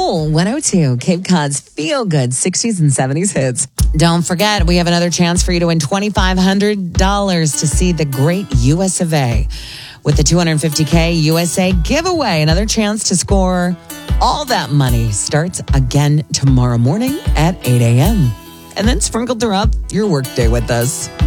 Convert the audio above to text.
Cool 102, Cape Cod's feel good 60s and 70s hits. Don't forget, we have another chance for you to win $2,500 to see the great US of A. With the $250K USA giveaway, another chance to score all that money starts again tomorrow morning at 8 a.m. And then sprinkle throughout your workday with us.